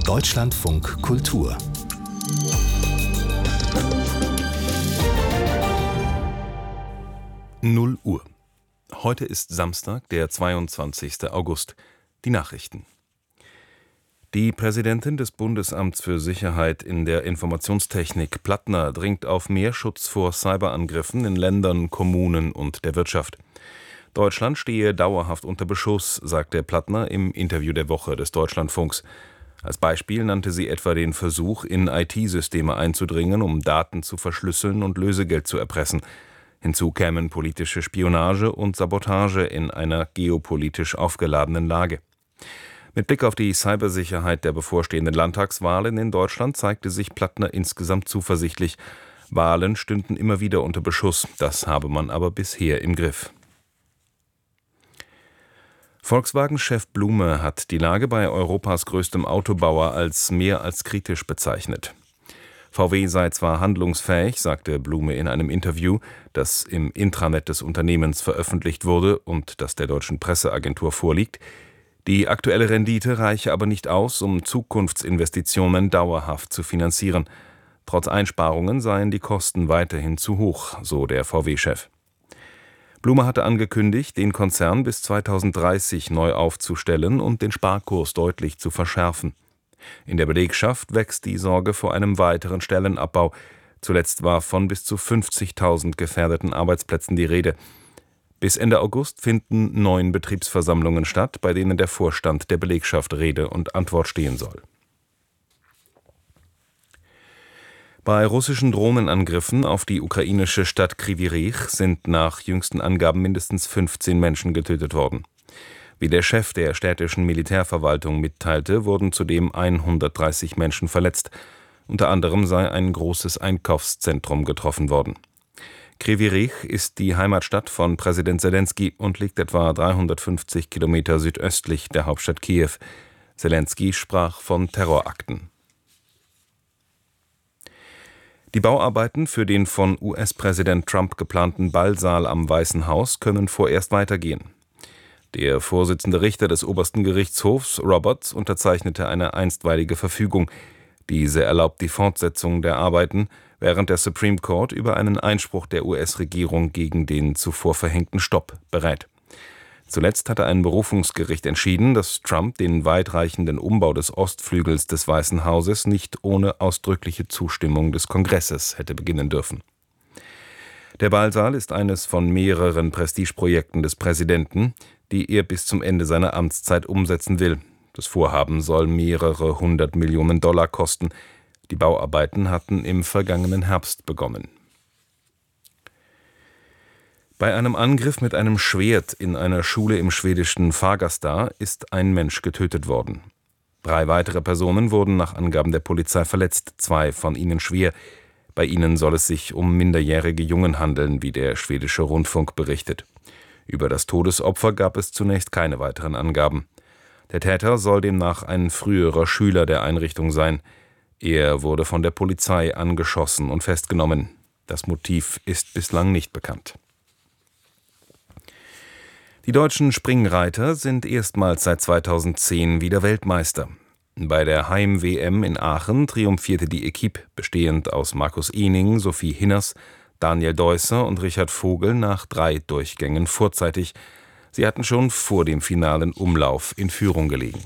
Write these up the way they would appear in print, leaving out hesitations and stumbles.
Deutschlandfunk Kultur. Null Uhr. Heute ist Samstag, der 22. August. Die Nachrichten. Die Präsidentin des Bundesamts für Sicherheit in der Informationstechnik, Plattner, dringt auf mehr Schutz vor Cyberangriffen in Ländern, Kommunen und der Wirtschaft. Deutschland stehe dauerhaft unter Beschuss, sagte Plattner im Interview der Woche des Deutschlandfunks. Als Beispiel nannte sie etwa den Versuch, in IT-Systeme einzudringen, um Daten zu verschlüsseln und Lösegeld zu erpressen. Hinzu kämen politische Spionage und Sabotage in einer geopolitisch aufgeladenen Lage. Mit Blick auf die Cybersicherheit der bevorstehenden Landtagswahlen in Deutschland zeigte sich Plattner insgesamt zuversichtlich. Wahlen stünden immer wieder unter Beschuss, das habe man aber bisher im Griff. Volkswagen-Chef Blume hat die Lage bei Europas größtem Autobauer als mehr als kritisch bezeichnet. VW sei zwar handlungsfähig, sagte Blume in einem Interview, das im Intranet des Unternehmens veröffentlicht wurde und das der deutschen Presseagentur vorliegt. Die aktuelle Rendite reiche aber nicht aus, um Zukunftsinvestitionen dauerhaft zu finanzieren. Trotz Einsparungen seien die Kosten weiterhin zu hoch, so der VW-Chef. Blume hatte angekündigt, den Konzern bis 2030 neu aufzustellen und den Sparkurs deutlich zu verschärfen. In der Belegschaft wächst die Sorge vor einem weiteren Stellenabbau. Zuletzt war von bis zu 50.000 gefährdeten Arbeitsplätzen die Rede. Bis Ende August finden 9 Betriebsversammlungen statt, bei denen der Vorstand der Belegschaft Rede und Antwort stehen soll. Bei russischen Drohnenangriffen auf die ukrainische Stadt Kryvyi Rih sind nach jüngsten Angaben mindestens 15 Menschen getötet worden. Wie der Chef der städtischen Militärverwaltung mitteilte, wurden zudem 130 Menschen verletzt. Unter anderem sei ein großes Einkaufszentrum getroffen worden. Kryvyi Rih ist die Heimatstadt von Präsident Selenskyj und liegt etwa 350 Kilometer südöstlich der Hauptstadt Kiew. Selenskyj sprach von Terrorakten. Die Bauarbeiten für den von US-Präsident Trump geplanten Ballsaal am Weißen Haus können vorerst weitergehen. Der Vorsitzende Richter des obersten Gerichtshofs, Roberts, unterzeichnete eine einstweilige Verfügung. Diese erlaubt die Fortsetzung der Arbeiten, während der Supreme Court über einen Einspruch der US-Regierung gegen den zuvor verhängten Stopp berät. Zuletzt hatte ein Berufungsgericht entschieden, dass Trump den weitreichenden Umbau des Ostflügels des Weißen Hauses nicht ohne ausdrückliche Zustimmung des Kongresses hätte beginnen dürfen. Der Ballsaal ist eines von mehreren Prestigeprojekten des Präsidenten, die er bis zum Ende seiner Amtszeit umsetzen will. Das Vorhaben soll mehrere 100 Millionen Dollar kosten. Die Bauarbeiten hatten im vergangenen Herbst begonnen. Bei einem Angriff mit einem Schwert in einer Schule im schwedischen Fagersta ist ein Mensch getötet worden. 3 weitere Personen wurden nach Angaben der Polizei verletzt, 2 von ihnen schwer. Bei ihnen soll es sich um minderjährige Jungen handeln, wie der schwedische Rundfunk berichtet. Über das Todesopfer gab es zunächst keine weiteren Angaben. Der Täter soll demnach ein früherer Schüler der Einrichtung sein. Er wurde von der Polizei angeschossen und festgenommen. Das Motiv ist bislang nicht bekannt. Die deutschen Springreiter sind erstmals seit 2010 wieder Weltmeister. Bei der Heim-WM in Aachen triumphierte die Equipe, bestehend aus Markus Ehning, Sophie Hinners, Daniel Deusser und Richard Vogel nach 3 Durchgängen vorzeitig. Sie hatten schon vor dem finalen Umlauf in Führung gelegen.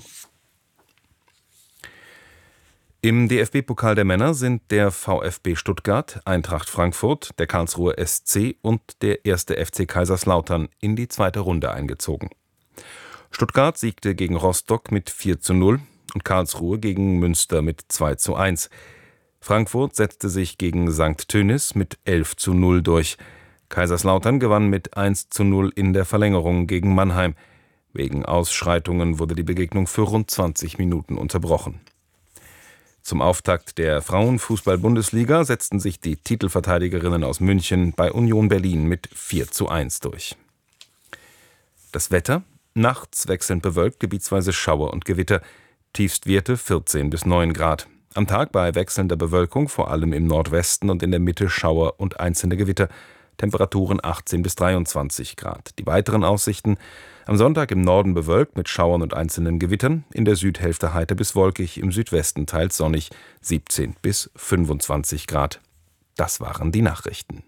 Im DFB-Pokal der Männer sind der VfB Stuttgart, Eintracht Frankfurt, der Karlsruher SC und der 1. FC Kaiserslautern in die zweite Runde eingezogen. Stuttgart siegte gegen Rostock mit 4:0 und Karlsruhe gegen Münster mit 2:1. Frankfurt setzte sich gegen St. Tönis mit 11:0 durch. Kaiserslautern gewann mit 1:0 in der Verlängerung gegen Mannheim. Wegen Ausschreitungen wurde die Begegnung für rund 20 Minuten unterbrochen. Zum Auftakt der Frauenfußball-Bundesliga setzten sich die Titelverteidigerinnen aus München bei Union Berlin mit 4:1 durch. Das Wetter: Nachts wechselnd bewölkt, gebietsweise Schauer und Gewitter. Tiefstwerte 14 bis 9 Grad. Am Tag bei wechselnder Bewölkung, vor allem im Nordwesten und in der Mitte Schauer und einzelne Gewitter. Temperaturen 18 bis 23 Grad. Die weiteren Aussichten: Am Sonntag im Norden bewölkt mit Schauern und einzelnen Gewittern, in der Südhälfte heiter bis wolkig, im Südwesten teils sonnig, 17 bis 25 Grad. Das waren die Nachrichten.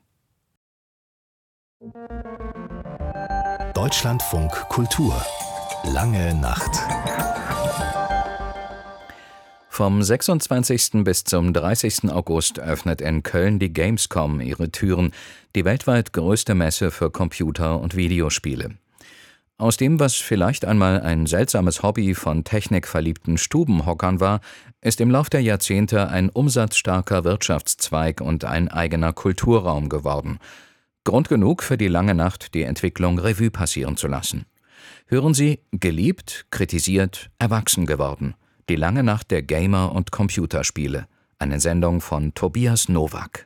Deutschlandfunk Kultur. Lange Nacht. Vom 26. bis zum 30. August öffnet in Köln die Gamescom ihre Türen, die weltweit größte Messe für Computer- und Videospiele. Aus dem, was vielleicht einmal ein seltsames Hobby von technikverliebten Stubenhockern war, ist im Lauf der Jahrzehnte ein umsatzstarker Wirtschaftszweig und ein eigener Kulturraum geworden. Grund genug für die Lange Nacht, die Entwicklung Revue passieren zu lassen. Hören Sie geliebt, kritisiert, erwachsen geworden. Die Lange Nacht der Gamer und Computerspiele. Eine Sendung von Tobias Nowak.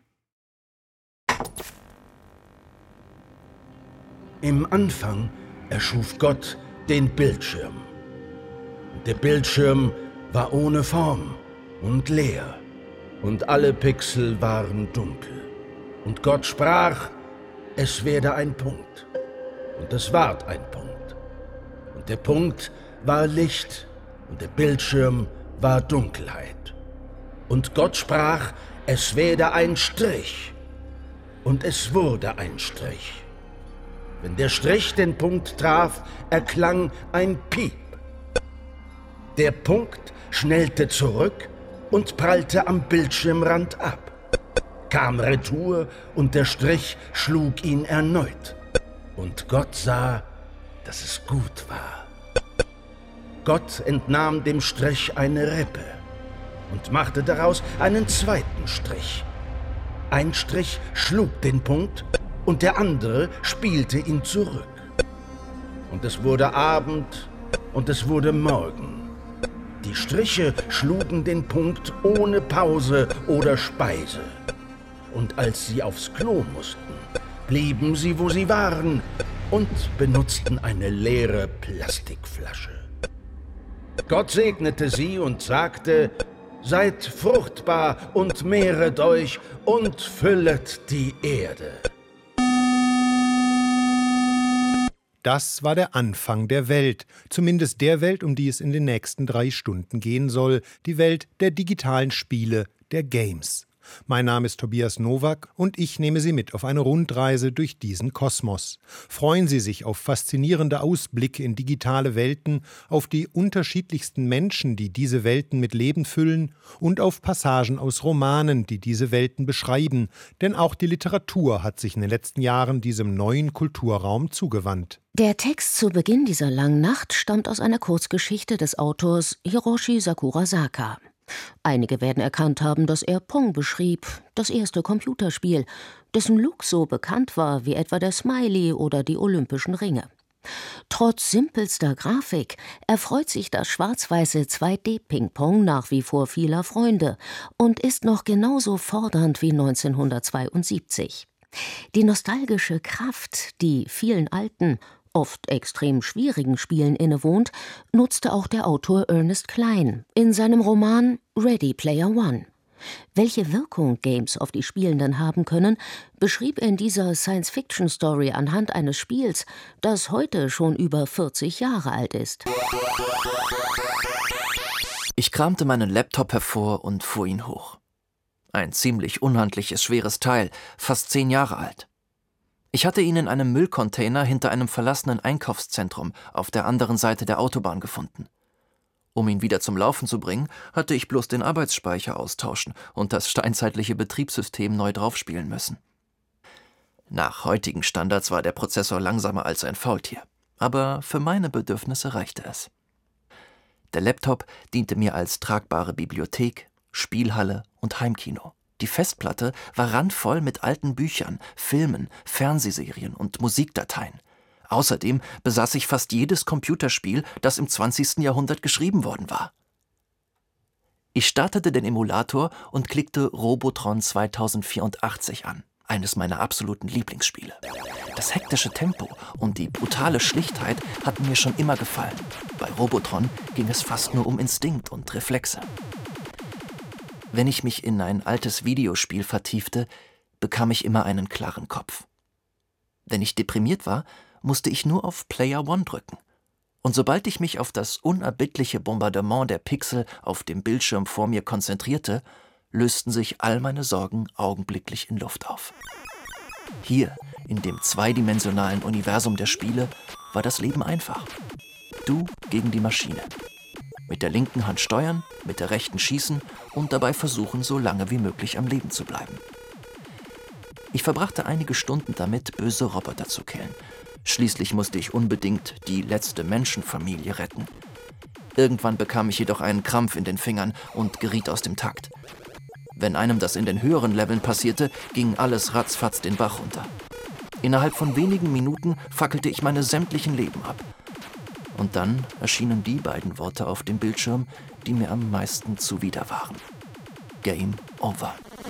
Im Anfang erschuf Gott den Bildschirm. Der Bildschirm war ohne Form und leer, und alle Pixel waren dunkel. Und Gott sprach, es werde ein Punkt. Und es ward ein Punkt. Und der Punkt war Licht, und der Bildschirm war Dunkelheit. Und Gott sprach, es werde ein Strich. Und es wurde ein Strich. Wenn der Strich den Punkt traf, erklang ein Piep. Der Punkt schnellte zurück und prallte am Bildschirmrand ab. Kam Retour und der Strich schlug ihn erneut. Und Gott sah, dass es gut war. Gott entnahm dem Strich eine Rippe und machte daraus einen zweiten Strich. Ein Strich schlug den Punkt und der andere spielte ihn zurück. Und es wurde Abend und es wurde Morgen. Die Striche schlugen den Punkt ohne Pause oder Speise. Und als sie aufs Klo mussten, blieben sie, wo sie waren und benutzten eine leere Plastikflasche. Gott segnete sie und sagte, seid fruchtbar und mehret euch und füllet die Erde. Das war der Anfang der Welt, zumindest der Welt, um die es in den nächsten 3 Stunden gehen soll, die Welt der digitalen Spiele, der Games. Mein Name ist Tobias Nowak und ich nehme Sie mit auf eine Rundreise durch diesen Kosmos. Freuen Sie sich auf faszinierende Ausblicke in digitale Welten, auf die unterschiedlichsten Menschen, die diese Welten mit Leben füllen und auf Passagen aus Romanen, die diese Welten beschreiben, denn auch die Literatur hat sich in den letzten Jahren diesem neuen Kulturraum zugewandt. Der Text zu Beginn dieser langen Nacht stammt aus einer Kurzgeschichte des Autors Hiroshi Sakurasaka. Einige werden erkannt haben, dass er Pong beschrieb, das erste Computerspiel, dessen Look so bekannt war wie etwa der Smiley oder die Olympischen Ringe. Trotz simpelster Grafik erfreut sich das schwarz-weiße 2D-Ping-Pong nach wie vor vieler Freunde und ist noch genauso fordernd wie 1972. Die nostalgische Kraft, die vielen alten, oft extrem schwierigen Spielen innewohnt, nutzte auch der Autor Ernest Cline in seinem Roman Ready Player One. Welche Wirkung Games auf die Spielenden haben können, beschrieb er in dieser Science-Fiction-Story anhand eines Spiels, das heute schon über 40 Jahre alt ist. Ich kramte meinen Laptop hervor und fuhr ihn hoch. Ein ziemlich unhandliches, schweres Teil, fast 10 Jahre alt. Ich hatte ihn in einem Müllcontainer hinter einem verlassenen Einkaufszentrum auf der anderen Seite der Autobahn gefunden. Um ihn wieder zum Laufen zu bringen, hatte ich bloß den Arbeitsspeicher austauschen und das steinzeitliche Betriebssystem neu draufspielen müssen. Nach heutigen Standards war der Prozessor langsamer als ein Faultier, aber für meine Bedürfnisse reichte es. Der Laptop diente mir als tragbare Bibliothek, Spielhalle und Heimkino. Die Festplatte war randvoll mit alten Büchern, Filmen, Fernsehserien und Musikdateien. Außerdem besaß ich fast jedes Computerspiel, das im 20. Jahrhundert geschrieben worden war. Ich startete den Emulator und klickte Robotron 2084 an, eines meiner absoluten Lieblingsspiele. Das hektische Tempo und die brutale Schlichtheit hatten mir schon immer gefallen. Bei Robotron ging es fast nur um Instinkt und Reflexe. Wenn ich mich in ein altes Videospiel vertiefte, bekam ich immer einen klaren Kopf. Wenn ich deprimiert war, musste ich nur auf Player One drücken Und sobald ich mich auf das unerbittliche Bombardement der Pixel auf dem Bildschirm vor mir konzentrierte, lösten sich all meine Sorgen augenblicklich in Luft auf. Hier, in dem zweidimensionalen Universum der Spiele, war das Leben einfach. Du gegen die Maschine. Mit der linken Hand steuern, mit der rechten schießen und dabei versuchen, so lange wie möglich am Leben zu bleiben. Ich verbrachte einige Stunden damit, böse Roboter zu killen. Schließlich musste ich unbedingt die letzte Menschenfamilie retten. Irgendwann bekam ich jedoch einen Krampf in den Fingern und geriet aus dem Takt. Wenn einem das in den höheren Leveln passierte, ging alles ratzfatz den Bach runter. Innerhalb von wenigen Minuten fackelte ich meine sämtlichen Leben ab. Und dann erschienen die beiden Worte auf dem Bildschirm, die mir am meisten zuwider waren. Game over.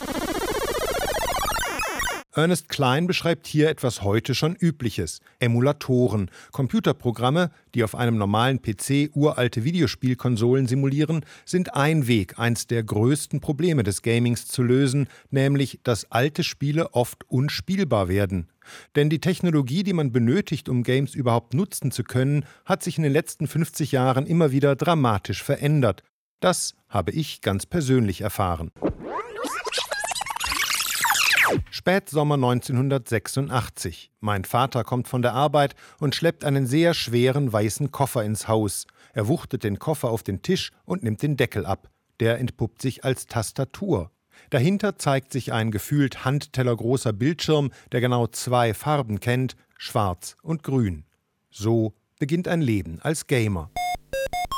Ernest Cline beschreibt hier etwas heute schon Übliches: Emulatoren, Computerprogramme, die auf einem normalen PC uralte Videospielkonsolen simulieren, sind ein Weg, eins der größten Probleme des Gamings zu lösen, nämlich, dass alte Spiele oft unspielbar werden. Denn die Technologie, die man benötigt, um Games überhaupt nutzen zu können, hat sich in den letzten 50 Jahren immer wieder dramatisch verändert. Das habe ich ganz persönlich erfahren. Spätsommer 1986. Mein Vater kommt von der Arbeit und schleppt einen sehr schweren weißen Koffer ins Haus. Er wuchtet den Koffer auf den Tisch und nimmt den Deckel ab. Der entpuppt sich als Tastatur. Dahinter zeigt sich ein gefühlt handtellergroßer Bildschirm, der genau 2 Farben kennt, schwarz und grün. So beginnt ein Leben als Gamer.